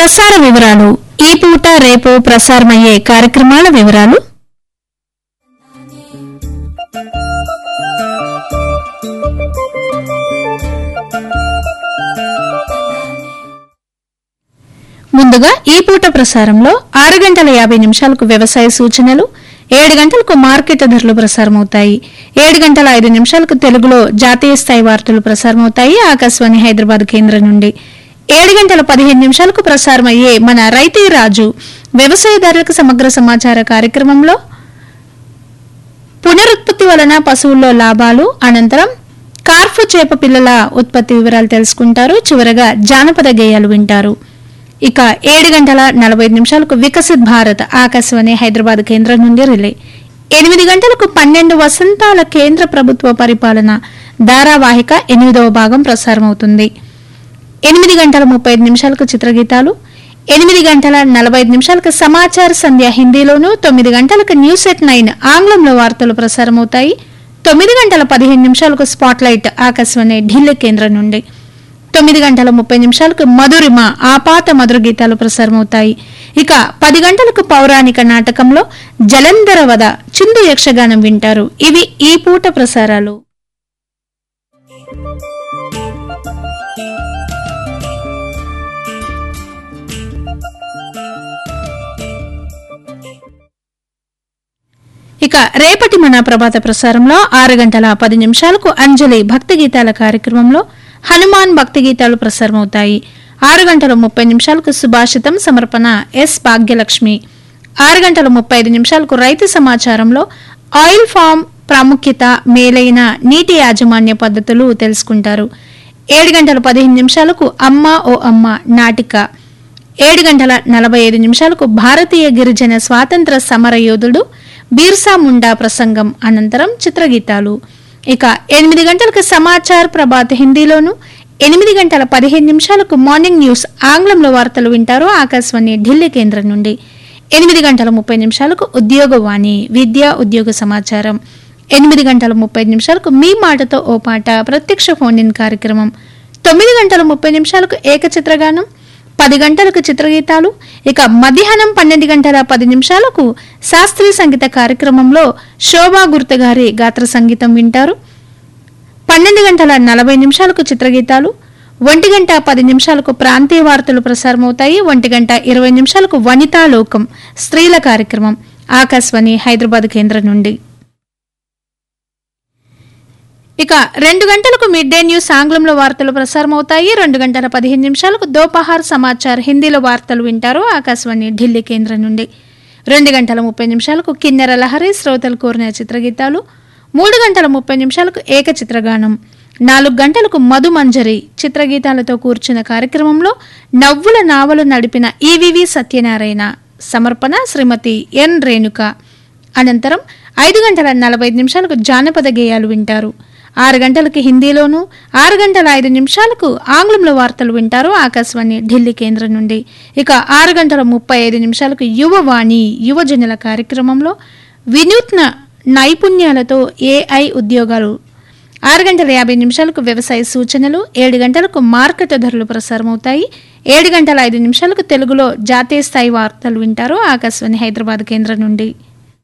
ప్రసార వివరాలు ఈ పూట రేపు ప్రసారమయ్యే కార్యక్రమాల వివరాలు. ముందుగా ఈ పూట ప్రసారంలో 6 గంటల 50 నిమిషాలకు వ్యవసాయ సూచనలు, 7 గంటలకు మార్కెట్ ధరలు ప్రసారమవుతాయి. 7 గంటల 5 నిమిషాలకు తెలుగులో జాతీయ స్థాయి వార్తలు ప్రసారమవుతాయి ఆకాశవాణి హైదరాబాద్ కేంద్రం నుండి. 7 గంటల 15 నిమిషాలకు ప్రసారమయ్యే మన రైతు రాజు వ్యవసాయదారులకు సమగ్ర సమాచార కార్యక్రమంలో పునరుత్పత్తి వలన పశువుల్లో లాభాలు, అనంతరం కార్ఫ్ చేప పిల్లల ఉత్పత్తి వివరాలు తెలుసుకుంటారు. చివరగా జానపద గేయాలు వింటారు. ఇక 7 గంటల 45 నిమిషాలకు వికసిత్ భారత్ ఆకాశవాణి హైదరాబాద్ కేంద్రం నుండి రిలే. 8 గంటలకు 12 వసంతాల కేంద్ర ప్రభుత్వ పరిపాలన ధారావాహిక 8వ భాగం ప్రసారమవుతుంది. 8 గంటల 35 నిమిషాలకు చిత్రగీతాలు, 8 గంటల 45 నిమిషాలకు సమాచార సంధ్య హిందీలోను, 9 గంటలకు న్యూస్ ఎట్ 9 ఆంగ్లంలో వార్తలు ప్రసారమవుతాయి. 9 గంటల 15 నిమిషాలకు స్పాట్లైట్ ఆకాశవాణి ఢిల్లీ కేంద్రం నుండి. 9 గంటల 30 నిమిషాలకు మధురిమ ఆపాత మధుర గీతాలు ప్రసారమవుతాయి. ఇక 10 గంటలకు పౌరాణిక నాటకంలో జలంధర వద చిందు యక్షగానం వింటారు. ఇవి ఈ పూట ప్రసారాలు. ఇక రేపటి మన ప్రభాత ప్రసారంలో 6 గంటల 10 నిమిషాలకు అంజలి భక్తి గీతాల కార్యక్రమంలో హనుమాన్ భక్తి గీతాలు ప్రసారమవుతాయి. 6 గంటల 30 నిమిషాలకు సుభాషితం సమర్పణ ఎస్ భాగ్యలక్ష్మి. 6 గంటల 35 నిమిషాలకు రైతు సమాచారంలో ఆయిల్ ఫామ్ ప్రాముఖ్యత, మేలైన నీటి యాజమాన్య పద్ధతులు తెలుసుకుంటారు. 7 గంటల 15 నిమిషాలకు అమ్మ ఓ అమ్మ నాటిక. 7 గంటల 45 నిమిషాలకు భారతీయ గిరిజన స్వాతంత్ర సమర యోధుడు బీర్సా ముండా ప్రసంగం, అనంతరం చిత్రగీతాలు. ఇక 8 గంటలకు సమాచార్ ప్రభాత్ హిందీలోను, 8 గంటల 15 నిమిషాలకు మార్నింగ్ న్యూస్ ఆంగ్లంలో వార్తలు వింటారు ఆకాశవాణి ఢిల్లీ కేంద్రం నుండి. 8 గంటల 30 నిమిషాలకు ఉద్యోగవాణి విద్యా ఉద్యోగ సమాచారం. 8 గంటల 30 నిమిషాలకు మీ మాటతో ఓ పాట ప్రత్యక్ష ఫోన్ ఇన్ కార్యక్రమం. 9 గంటల 30 నిమిషాలకు ఏకచిత్రగానం, 10 గంటలకు చిత్రగీతాలు. ఇక మధ్యాహ్నం 12 గంటల 10 నిమిషాలకు శాస్త్రీయ సంగీత కార్యక్రమంలో శోభా గుర్త గారి గాత్ర సంగీతం వింటారు. 12 గంటల 40 నిమిషాలకు చిత్రగీతాలు. 1 గంట 10 నిమిషాలకు ప్రాంతీయ వార్తలు ప్రసారమవుతాయి. 1 గంట 20 నిమిషాలకు వనితా లోకం స్త్రీల కార్యక్రమం ఆకాశవాణి హైదరాబాద్ కేంద్రం నుండి. ఇక 2 గంటలకు మిడ్ డే న్యూస్ ఆంగ్లంలో వార్తలు ప్రసారమవుతాయి. 2 గంటల 15 నిమిషాలకు దోపహార్ సమాచార్ హిందీలో వార్తలు వింటారు ఆకాశవాణి ఢిల్లీ కేంద్రం నుండి. 2 గంటల 30 నిమిషాలకు కిన్నెర లహరి శ్రోతలు కోరిన చిత్రగీతాలు. 3 గంటల 30 నిమిషాలకు ఏకచిత్రగానం. 4 గంటలకు మధుమంజరి చిత్రగీతాలతో కూర్చున్న కార్యక్రమంలో నవ్వుల నావలు నడిపిన ఈవివి సత్యనారాయణ, సమర్పణ శ్రీమతి ఎన్ రేణుక. అనంతరం 5 గంటల 45 నిమిషాలకు జానపద గేయాలు వింటారు. 6 గంటలకు హిందీలోను, 6 గంటల 5 నిమిషాలకు ఆంగ్లంలో వార్తలు వింటారు ఆకాశవాణి ఢిల్లీ కేంద్రం నుండి. ఇక 6 గంటల 35 నిమిషాలకు యువవాణి యువజనుల కార్యక్రమంలో వినూత్న నైపుణ్యాలతో ఏఐ ఉద్యోగాలు. 6 గంటల 50 నిమిషాలకు వ్యవసాయ సూచనలు. 7 గంటలకు మార్కెట్ ధరలు ప్రసారమవుతాయి. 7 గంటల 5 నిమిషాలకు తెలుగులో జాతీయ స్థాయి వార్తలు వింటారు ఆకాశవాణి హైదరాబాద్ కేంద్రం నుండి.